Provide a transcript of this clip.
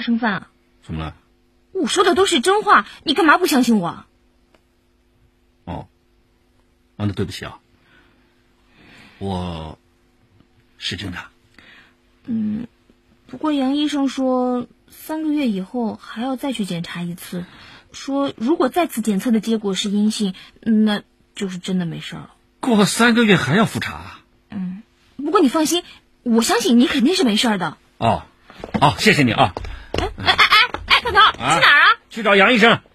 生饭啊？ 怎么了？ 我说的都是真话，你干嘛不相信我？ 哦，那对不起啊，我是真的。 不过杨医生说3个月以后还要再去检查一次，说如果再次检测的结果是阴性，那就是真的没事了。 过了3个月还要复查？ 不过你放心，我相信你肯定是没事的。 哦，好，谢谢你啊。 可头，去哪儿啊？ 去找杨医生。